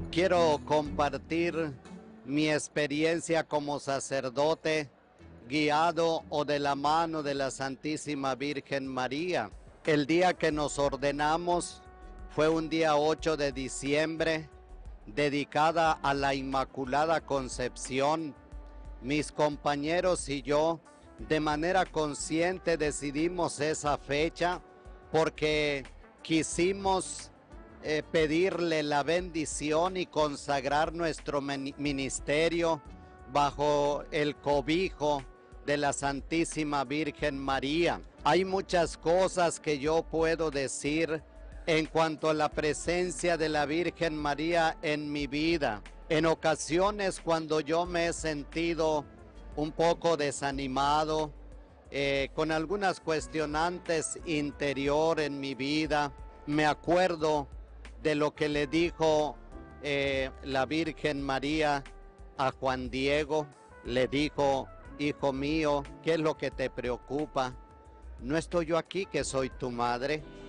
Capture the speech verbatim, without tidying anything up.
Quiero compartir mi experiencia como sacerdote, guiado o de la mano de la Santísima Virgen María. El día que nos ordenamos fue un día ocho de diciembre, dedicada a la Inmaculada Concepción. Mis compañeros y yo, de manera consciente, decidimos esa fecha porque quisimos eh, pedirle la bendición y consagrar nuestro ministerio bajo el cobijo de la Santísima Virgen María. Hay muchas cosas que yo puedo decir en cuanto a la presencia de la Virgen María en mi vida. En ocasiones, cuando yo me he sentido un poco desanimado, eh, con algunas cuestionantes interior en mi vida, me acuerdo de lo que le dijo eh, la Virgen María a Juan Diego. Le dijo: hijo mío, ¿qué es lo que te preocupa? ¿No estoy yo aquí, que soy tu madre?